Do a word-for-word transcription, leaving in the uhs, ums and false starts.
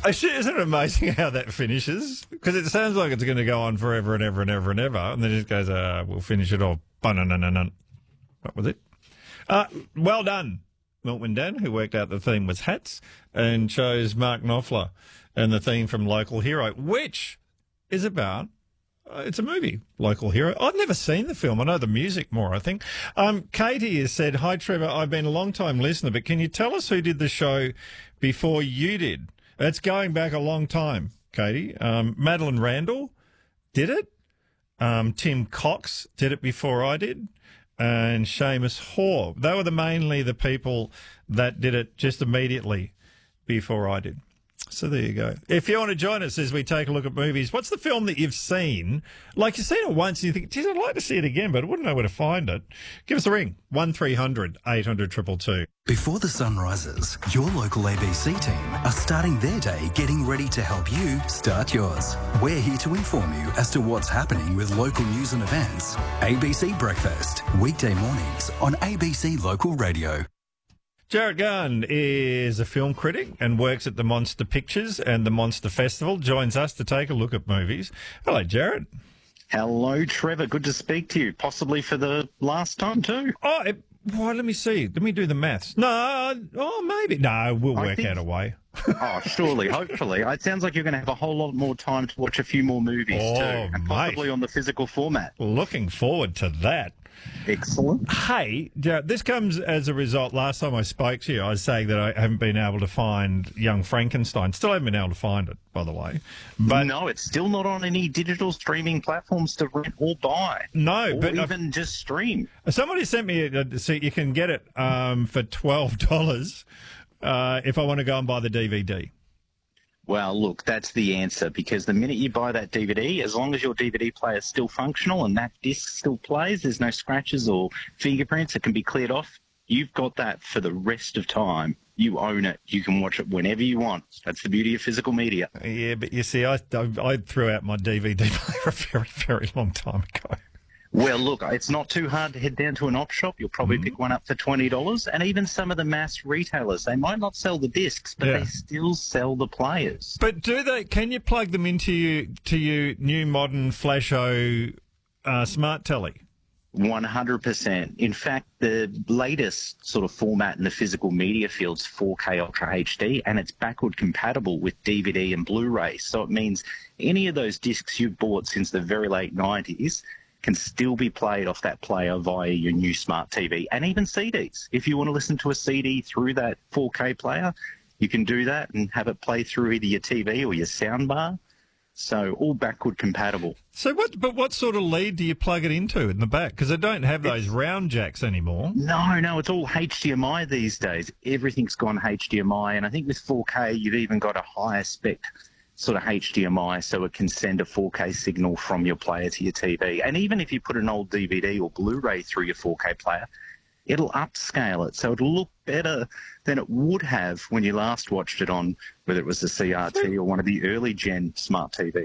Actually, isn't it amazing how that finishes? Because it sounds like it's going to go on forever and ever and ever and ever, and then it just goes, uh, we'll finish it off. That was it. Uh, well done, Milton Dan, who worked out the theme was hats and chose Mark Knopfler and the theme from Local Hero, which is about, uh, it's a movie, Local Hero. I've never seen the film. I know the music more, I think. Um, Katie has said, hi, Trevor, I've been a long-time listener, but can you tell us who did the show before you did? It's going back a long time, Katie. Um, Madeline Randall did it. Um, Tim Cox did it before I did. And Seamus Hoare. They were the mainly the people that did it just immediately before I did. So there you go. If you want to join us as we take a look at movies, what's the film that you've seen? Like you've seen it once and you think, geez, I'd like to see it again, but I wouldn't know where to find it. Give us a ring, one three hundred eight hundred two two two. Before the sun rises, your local A B C team are starting their day getting ready to help you start yours. We're here to inform you as to what's happening with local news and events. A B C Breakfast, weekday mornings on A B C Local Radio. Jarrett Gunn is a film critic and works at the Monster Pictures and the Monster Festival. Joins us to take a look at movies. Hello, Jarrett. Hello, Trevor. Good to speak to you, possibly for the last time too. Oh, it, well, let me see. Let me do the maths. No, oh, maybe. No, we'll work think, out a way. oh, surely, hopefully. It sounds like you're going to have a whole lot more time to watch a few more movies oh, too, and possibly mate. on the physical format. Looking forward to that. Excellent. Hey, Jarrett, this comes as a result. Last time I spoke to you, I was saying that I haven't been able to find Young Frankenstein. Still haven't been able to find it, by the way. But no, it's still not on any digital streaming platforms to rent or buy. No, or but even I've, just stream. Somebody sent me a, so you can get it um, for twelve dollars uh, if I want to go and buy the D V D. Well, look, that's the answer, because the minute you buy that D V D, as long as your D V D player is still functional and that disc still plays, there's no scratches or fingerprints, it can be cleared off, you've got that for the rest of time. You own it. You can watch it whenever you want. That's the beauty of physical media. Yeah, but you see, I, I, I threw out my D V D player a very, very long time ago. Well, look, it's not too hard to head down to an op shop. You'll probably mm. pick one up for twenty dollars. And even some of the mass retailers, they might not sell the discs, but yeah. they still sell the players. But do they? Can you plug them into you, to your new modern Flasho uh, smart telly? one hundred percent. In fact, the latest sort of format in the physical media field's four K Ultra H D, and it's backward compatible with D V D and Blu-ray. So it means any of those discs you've bought since the very late nineties can still be played off that player via your new smart T V, and even C Ds. If you want to listen to a C D through that four K player, you can do that and have it play through either your T V or your soundbar. So all backward compatible. So what? But what sort of lead do you plug it into in the back? Because they don't have those it's, round jacks anymore. No, no, it's all H D M I these days. Everything's gone H D M I, and I think with four K you've even got a higher spec sort of H D M I, so it can send a four K signal from your player to your T V. And even if you put an old D V D or Blu-ray through your four K player, it'll upscale it, so it'll look better than it would have when you last watched it on, whether it was the C R T or one of the early gen smart T Vs.